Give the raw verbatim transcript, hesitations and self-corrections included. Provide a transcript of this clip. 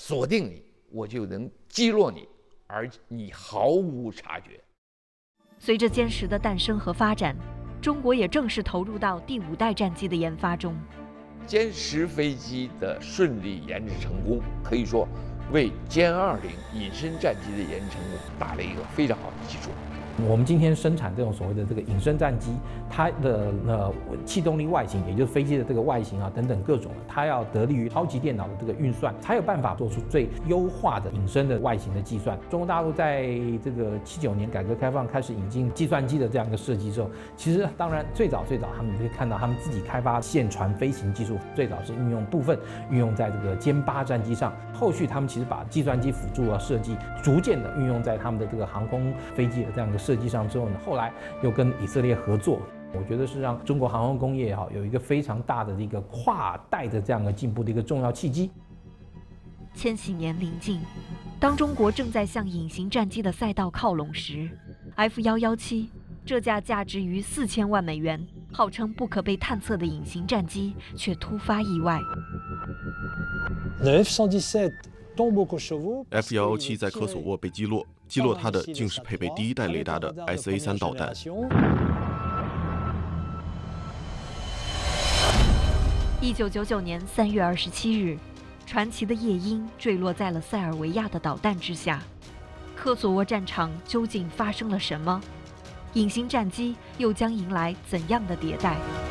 锁定你，我就能击落你，而你毫无察觉。 随着歼十的诞生和发展，中国也正式投入到第五代战机的研发中。 歼十飞机的顺利研制成功，可以说为歼二零隐身战机的研制成功打了一个非常好的基础。 我们今天生产这种所谓的这个隐身战机，它的呃气动力外形，也就是飞机的这个外形啊等等各种，它要得力于超级电脑的这个运算，才有办法做出最优化的隐身的外形的计算。中国大陆在这个七九年改革开放开始引进计算机的这样一个设计之后，其实当然最早最早他们可以看到他们自己开发线传飞行技术，最早是运用部分运用在这个歼八战机上，后续他们其实把计算机辅助啊设计逐渐的运用在他们的这个航空飞机的这样一个设计上之后呢，后来又跟以色列合作，我觉得是让中国航空工业哈有一个非常大的一个跨代的这样的进步的一个重要契机。 千禧年临近，当中国正在向隐形战机的赛道靠拢时 ，F 一一七这架价值逾四千万美元、号称不可被探测的隐形战机却突发意外。 F 一一七在科索沃被击落，击落它的竟是配备第一代雷达的 S A 三导弹。 一九九九年三月二十七日，传奇的夜鹰坠落在了塞尔维亚的导弹之下。科索沃战场究竟发生了什么？隐形战机又将迎来怎样的迭代？